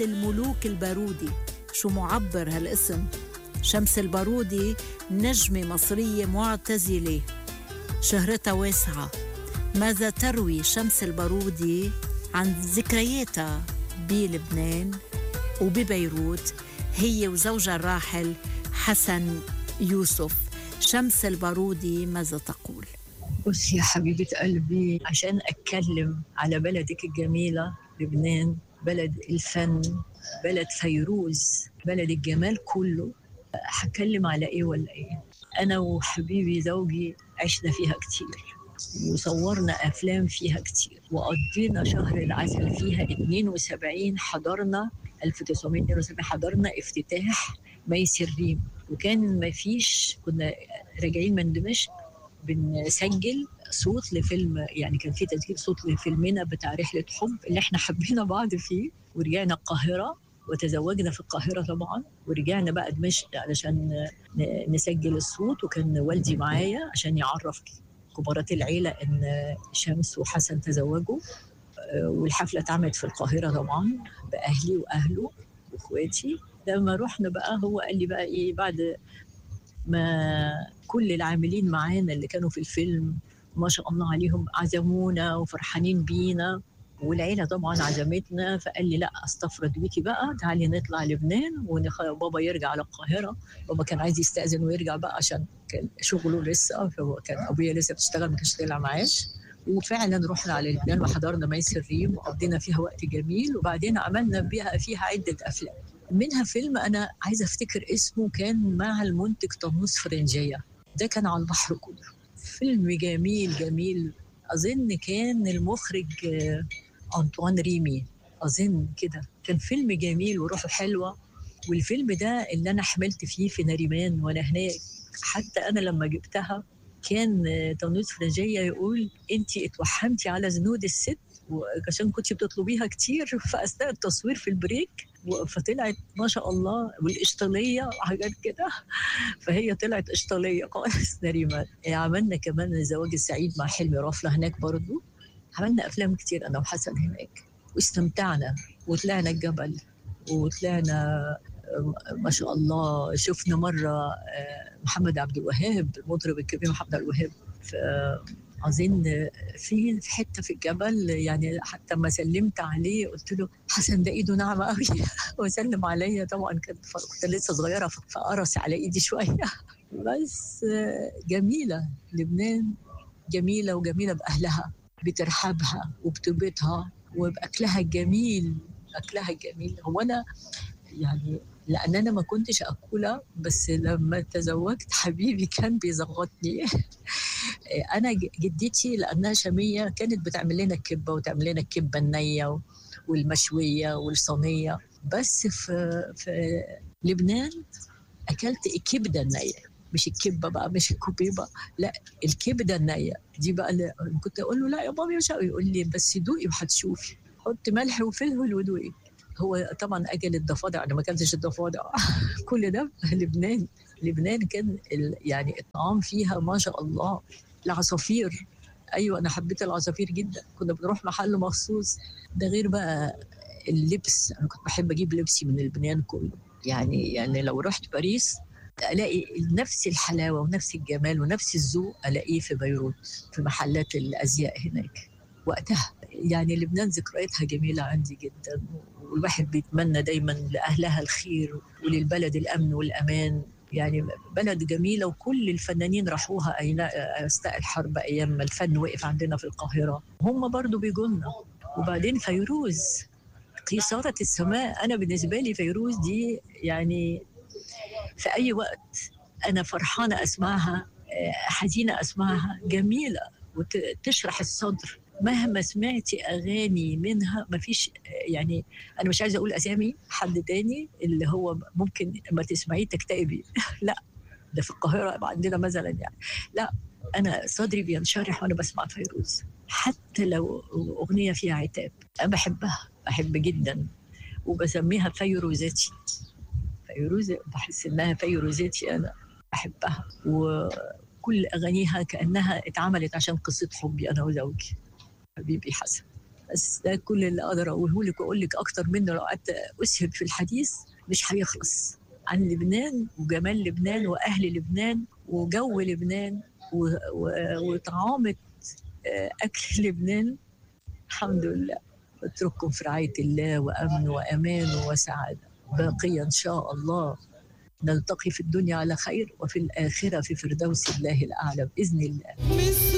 الملوك البارودي. شو معبر هالاسم. شمس البارودي نجمة مصرية معتزلة شهرتها واسعة. ماذا تروي شمس البارودي عن ذكرياتها بلبنان وببيروت هي وزوجها الراحل حسن يوسف؟ شمس البارودي ماذا تقول؟ بص يا حبيبة قلبي، عشان أتكلم على بلدك الجميلة لبنان، بلد الفن، بلد فيروز، بلد الجمال كله، هتكلم على إيه ولا إيه؟ أنا وحبيبي زوجي عشنا فيها كتير وصورنا أفلام فيها كتير وقضينا شهر العسل فيها 72. حضرنا 1972 حضرنا افتتاح ميس الريم، وكان ما فيش، كنا راجعين من دمشق بنسجل صوت لفيلم، يعني كان في تسجيل صوت لفيلمنا بتاع رحلة حب اللي احنا حبينا بعض فيه، ورجعنا القاهرة وتزوجنا في القاهرة طبعا، ورجعنا بقى دمشق علشان نسجل الصوت، وكان والدي معايا عشان يعرف كبارات العيلة إن شمس وحسن تزوجوا. والحفلة اتعملت في القاهرة طبعا بأهلي وأهله وإخواتي. لما رحنا بقى هو قال لي بقى إيه، بعد ما كل العاملين معانا اللي كانوا في الفيلم ما شاء الله عليهم عزمونا وفرحانين بينا، والعيلة طبعا عزمتنا، فقال لي لا استفرد بيكي بقى، تعالي نطلع لبنان بابا يرجع على القاهرة. بابا كان عايز يستأذن ويرجع بقى عشان كان شغله لسه، فهو كان أبويا لسه بتشتغل ما كانش طالع معاش. وفعلا رحنا على لبنان وحضرنا ميس الريم وقضينا فيها وقت جميل، وبعدين عملنا فيها عدة أفلام، منها فيلم أنا عايزة أفتكر اسمه، كان مع المنتج طنوس فرنجية، ده كان على البحر كله، فيلم جميل جميل. أظن كان المخرج أنطوان ريمي، أظن كده، كان فيلم جميل وروحه حلوة. والفيلم ده اللي أنا حملت فيه في ناريمان وأنا هناك، حتى أنا لما جبتها كان طنوس فرنجية يقول أنتي اتوحمتي على زنود الست، وعشان كنتي بتطلبيها كتير في أثناء التصوير في البريك، فطلعت ما شاء الله، والإشطالية وحاجات كده، فهي طلعت إشطالية خالص نريمان. عملنا كمان الزواج السعيد مع حلمي رافلة هناك برضو، عملنا أفلام كتير أنا وحسن هناك واستمتعنا، وطلعنا الجبل وطلعنا ما شاء الله. شفنا مرة محمد عبد الوهاب، المطرب الكبير محمد عبد الوهاب، أظن في حتة في الجبل، يعني حتى ما سلمت عليه قلت له حسن ده إيده ناعمة قوي وسلم عليا، طبعا كنت لسه صغيرة فقرص على إيدي شوية بس جميلة لبنان، جميلة وجميلة بأهلها، بترحابها وبطيبتها وبأكلها الجميل، أكلها الجميل. هو أنا يعني لأن أنا ما كنتش أكلها، بس لما تزوجت حبيبي كان بيزغطني أنا جدتي لأنها شامية كانت بتعمل لنا الكبة، وتعمل لنا الكبة النية والمشوية والصينية، بس في لبنان أكلت الكبدة النية، مش الكبة بقى، مش الكبيبة، لا الكبدة النية دي بقى اللي كنت أقول له لا يا بابا مش يقول لي بس دوقي وهتشوفي، حط ملح وفلفل ودوقي. هو طبعا أجل الضفادع، أنا ما كانتش الضفادع كل ده لبنان. لبنان كان يعني الطعام فيها ما شاء الله. العصافير، أيوة أنا حبيت العصافير جدا، كنا بنروح محل مخصوص. ده غير بقى اللبس، أنا كنت بحب أجيب لبسي من لبنان كله، يعني لو رحت باريس ألاقي نفس الحلاوة ونفس الجمال ونفس الذوق ألاقيه في بيروت في محلات الأزياء هناك وقتها. يعني لبنان ذكرياتها جميلة عندي جدا، والواحد بيتمنى دايما لأهلها الخير وللبلد الأمن والأمان. يعني بلد جميلة، وكل الفنانين راحوها أثناء الحرب أيام ما الفن وقف عندنا في القاهرة، هم برضو بيجولنا. وبعدين فيروز قيصرة السماء، أنا بالنسبة لي فيروز دي يعني في أي وقت أنا فرحانة أسمعها، حزينة أسمعها، جميلة وتشرح الصدر. مهما سمعتي أغاني منها ما فيش، يعني أنا مش عايزة أقول أسامي حد تاني اللي هو ممكن ما تسمعيه تكتئبي لا، ده في القاهرة عندنا مثلا يعني، لا أنا صدري بينشرح وأنا بسمع فيروز، حتى لو أغنية فيها عتاب أنا بحبها، بحب جدا، وبسميها فيروزاتي. فيروز بحس إنها فيروزاتي، أنا بحبها، وكل أغانيها كأنها اتعملت عشان قصة حبي أنا وزوجي حبيبي حسن. بس ده كل اللي أقدر أقوله لك، وأقول لك أكتر منه لو قعدت أسهب في الحديث مش هيخلص، عن لبنان وجمال لبنان وأهل لبنان وجو لبنان وطعامة أكل لبنان. الحمد لله. اترككم في رعاية الله وأمن وأمان وسعادة باقية إن شاء الله. نلتقي في الدنيا على خير وفي الآخرة في فردوس الله الأعلى بإذن الله.